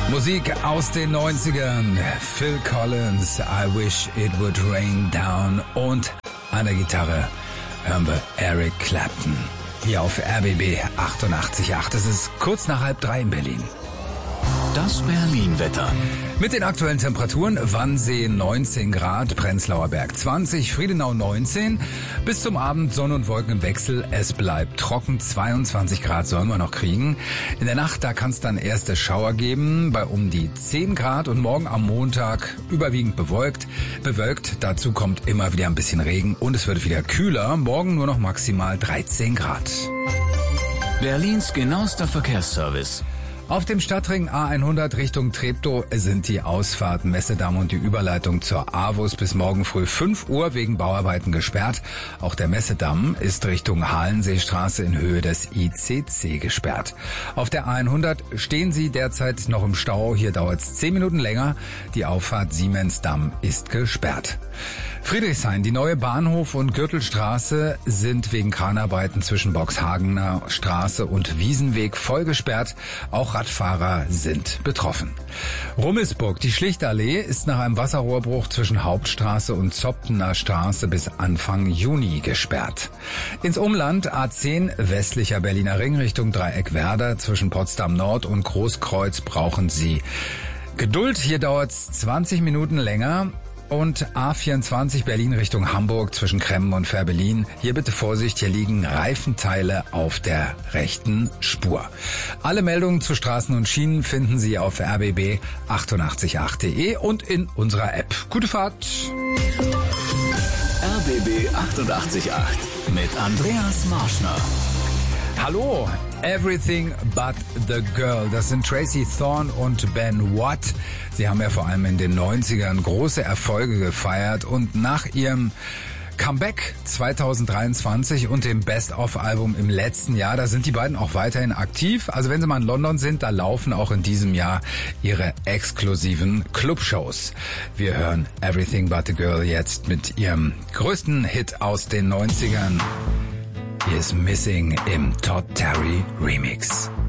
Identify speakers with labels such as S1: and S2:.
S1: Musik aus den 90ern. Phil Collins, I Wish It Would Rain Down. Und an der Gitarre hören wir Eric Clapton. Hier auf RBB 88.8. Es ist kurz nach 2:30 in Berlin.
S2: Das Berlin-Wetter.
S1: Mit den aktuellen Temperaturen: Wannsee 19 Grad, Prenzlauer Berg 20, Friedenau 19. Bis zum Abend Sonne und Wolken im Wechsel. Es bleibt trocken, 22 Grad sollen wir noch kriegen. In der Nacht, da kann es dann erste Schauer geben, bei um die 10 Grad. Und morgen am Montag überwiegend bewölkt. Dazu kommt immer wieder ein bisschen Regen und es wird wieder kühler. Morgen nur noch maximal 13 Grad.
S2: Berlins genauester Verkehrsservice.
S1: Auf dem Stadtring A100 Richtung Treptow sind die Ausfahrten Messedamm und die Überleitung zur AWUS bis morgen früh 5 Uhr wegen Bauarbeiten gesperrt. Auch der Messedamm ist Richtung Halenseestraße in Höhe des ICC gesperrt. Auf der A100 stehen Sie derzeit noch im Stau. Hier dauert es 10 Minuten länger. Die Auffahrt Siemensdamm ist gesperrt. Friedrichshain, die neue Bahnhof- und Gürtelstraße sind wegen Kranarbeiten zwischen Boxhagener Straße und Wiesenweg voll gesperrt. Auch Radfahrer sind betroffen. Rummelsburg, die Schlichtallee ist nach einem Wasserrohrbruch zwischen Hauptstraße und Zoptener Straße bis Anfang Juni gesperrt. Ins Umland A10 westlicher Berliner Ring Richtung Dreieckwerder zwischen Potsdam Nord und Großkreuz brauchen Sie Geduld. Hier dauert es 20 Minuten länger. Und A24 Berlin Richtung Hamburg zwischen Kremmen und Fährberlin. Hier bitte Vorsicht, hier liegen Reifenteile auf der rechten Spur. Alle Meldungen zu Straßen und Schienen finden Sie auf rbb888.de und in unserer App. Gute Fahrt!
S2: RBB 88.8 mit Andreas Marschner.
S1: Hallo, Everything But The Girl. Das sind Tracy Thorn und Ben Watt. Sie haben ja vor allem in den 90ern große Erfolge gefeiert und nach ihrem Comeback 2023 und dem Best-of-Album im letzten Jahr, da sind die beiden auch weiterhin aktiv. Also wenn sie mal in London sind, da laufen auch in diesem Jahr ihre exklusiven Clubshows. Wir hören Everything But The Girl jetzt mit ihrem größten Hit aus den 90ern. Hier ist Missing im Todd Terry Remix.